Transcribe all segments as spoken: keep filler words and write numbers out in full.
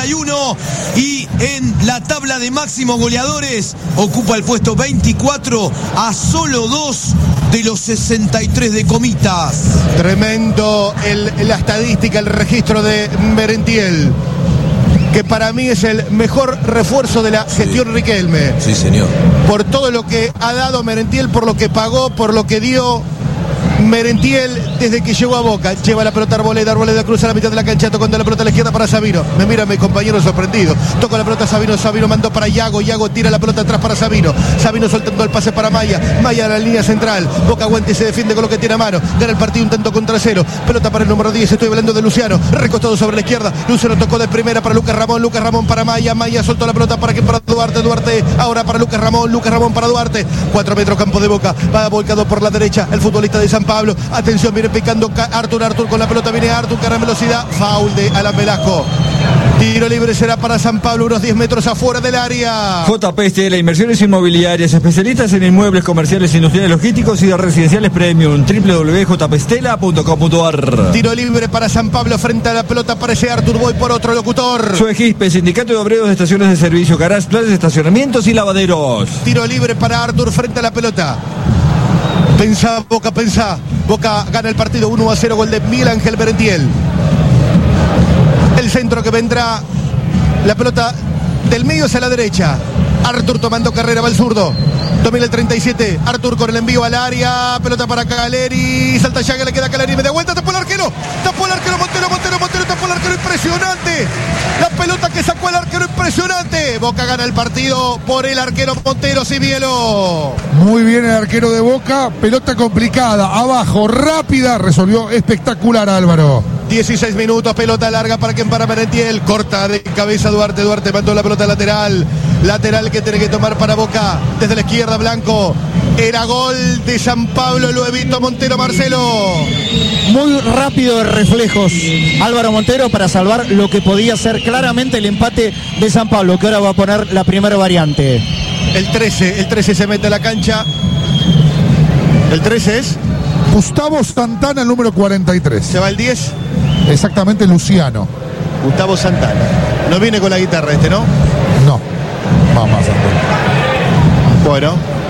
y uno y en la tabla de máximos goleadores ocupa el puesto veinticuatro a solo dos de los sesenta y tres de Comitas. Tremendo el, la estadística, el registro de Merentiel, que para mí es el mejor refuerzo de la gestión sí. Riquelme. Sí, señor. Por todo lo que ha dado Merentiel, por lo que pagó, por lo que dio Merentiel desde que llegó a Boca. Lleva la pelota Arboleda, Arboleda cruza la mitad de la cancha, tocando la pelota a la izquierda para Sabino. Me mira mi compañero sorprendido. Toca la pelota a Sabino, Sabino mandó para Iago, Iago tira la pelota atrás para Sabino. Sabino soltando el pase para Maya. Maya a la línea central. Boca aguanta y se defiende con lo que tiene a mano. Gana el partido un tanto contra cero. Pelota para el número diez, estoy hablando de Luciano. Recostado sobre la izquierda. Luciano tocó de primera para Lucas Ramón. Lucas Ramón para Maya. Maya soltó la pelota para que para Duarte. Duarte ahora para Lucas Ramón. Lucas Ramón para Duarte. Cuatro metros campo de Boca. Va volcado por la derecha el futbolista de San Pablo. Atención, viene picando Artur, Artur con la pelota, viene Artur, cara en velocidad, foul de Alan Velasco. Tiro libre será para San Pablo, unos diez metros afuera del área. J P Estela, inversiones inmobiliarias, especialistas en inmuebles comerciales, industriales, logísticos y de residenciales premium. doble u doble u doble u punto j p estela punto com punto a r. Tiro libre para San Pablo, frente a la pelota aparece Artur, voy por otro locutor. Suegispe, Sindicato de Obreros de Estaciones de Servicio, garage, plazas, estacionamientos y lavaderos. Tiro libre para Artur, frente a la pelota. Pensá, Boca, pensá. Boca gana el partido uno a cero, gol de Miguel Ángel Merentiel. El centro que vendrá, la pelota del medio hacia la derecha. Artur tomando carrera, va el zurdo. Domina el treinta y siete. Artur con el envío al área. Pelota para Caleri. Salta Llaga, le queda Caleri. Media vuelta, tapó el arquero. Tapó el arquero Montero, Montero, Montero. Tapó el arquero, impresionante. La pelota que sacó el arquero, impresionante. Boca gana el partido por el arquero Montero, Cibielo. Muy bien el arquero de Boca. Pelota complicada, abajo, rápida. Resolvió espectacular, Álvaro. dieciséis minutos, pelota larga para quien para Merentiel. Corta de cabeza Duarte. Duarte mandó la pelota lateral. Lateral que tiene que tomar para Boca. Desde la izquierda, Blanco. Era gol de San Pablo, lo evitó Montero, Marcelo. Muy rápido de reflejos Álvaro Montero para salvar lo que podía ser claramente el empate de San Pablo, que ahora va a poner la primera variante. El trece, el trece se mete a la cancha. El trece es Gustavo Santana, el número cuarenta y tres. Se va el diez. Exactamente, Luciano. Gustavo Santana. No viene con la guitarra este, ¿no? No. Vamos, Santana. Bueno.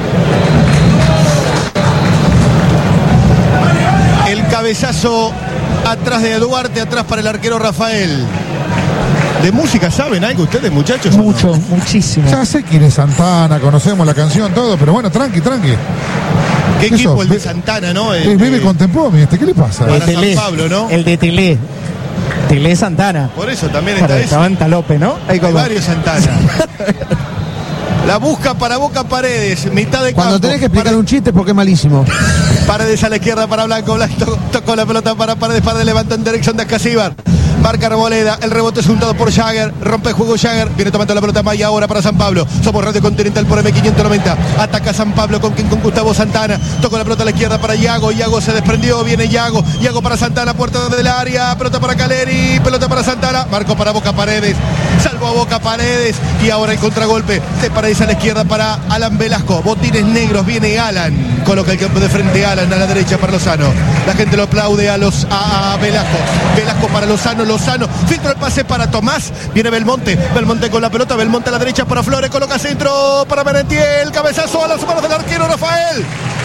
El cabezazo atrás de Duarte, atrás para el arquero Rafael. ¿De música saben algo ustedes, muchachos? Mucho, no? Muchísimo. Ya sé quién es Santana, conocemos la canción, todo, pero bueno, tranqui, tranqui. ¿Qué equipo eso? El de Santana, no? El, es Vive con Tempomi, este, ¿qué le pasa? El Para Telé, San Pablo, ¿no? El de Telé. Telé Santana. Por eso también está Para, eso. Estaba en Talope, ¿no? Hay, Hay varios Santana. La busca para Boca Paredes, mitad de campo. Cuando tenés que explicar Paredes. un chiste es porque es malísimo. Paredes a la izquierda para Blanco, Blanco tocó la pelota para Paredes, Paredes levantó en dirección de Ascasíbar. Marca Arboleda, el rebote es juntado por Jagger, rompe el juego Jagger, viene tomando la pelota Maya ahora para San Pablo. Somos Radio Continental por M quinientos noventa. Ataca San Pablo con quien con Gustavo Santana. Tocó la pelota a la izquierda para Iago, Iago se desprendió, viene Iago, Iago para Santana, puerta del área, pelota para Caleri, pelota para Santana, marcó para Boca Paredes, salvo a Boca Paredes y ahora el contragolpe de Paredes a la izquierda para Alan Velasco. Botines negros, viene Alan, coloca el campo de frente Alan a la derecha para Lozano. La gente lo aplaude a los a, a Velasco. Velasco para Lozano, Lozano, filtra el pase para Tomás, viene Belmonte, Belmonte con la pelota, Belmonte a la derecha para Flores, coloca centro para Merentiel, cabezazo a las manos del arquero Rafael.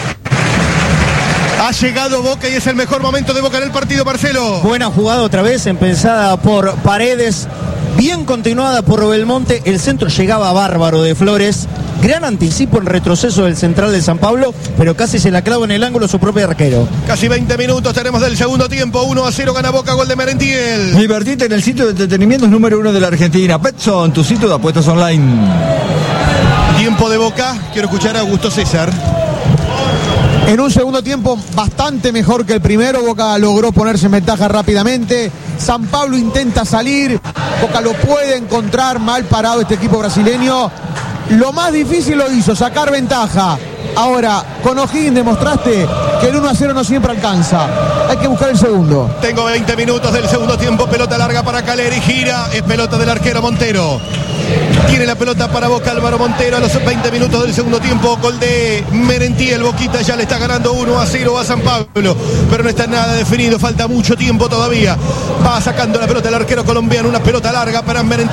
Ha llegado Boca y es el mejor momento de Boca en el partido, Marcelo. Buena jugada otra vez, empezada por Paredes, bien continuada por Belmonte, el centro llegaba bárbaro de Flores. Gran anticipo en retroceso del central de San Pablo, pero casi se la clava en el ángulo su propio arquero. Casi veinte minutos tenemos del segundo tiempo. uno a cero gana Boca, gol de Merentiel. Divertite en el sitio de entretenimientos número uno de la Argentina. Petson, tu sitio de apuestas online. Tiempo de Boca. Quiero escuchar a Augusto César. En un segundo tiempo bastante mejor que el primero. Boca logró ponerse en ventaja rápidamente. San Pablo intenta salir. Boca lo puede encontrar, mal parado este equipo brasileño. Lo más difícil lo hizo, sacar ventaja. Ahora, con O'Higgins demostraste que el uno a cero no siempre alcanza. Hay que buscar el segundo. Tengo veinte minutos del segundo tiempo. Pelota larga para Caleri, gira. Es pelota del arquero Montero. Tiene la pelota para Boca Álvaro Montero a los veinte minutos del segundo tiempo. Gol de Merentiel. Boquita ya le está ganando uno a cero a San Pablo. Pero no está nada definido. Falta mucho tiempo todavía. Va sacando la pelota el arquero colombiano. Una pelota larga para Merentiel.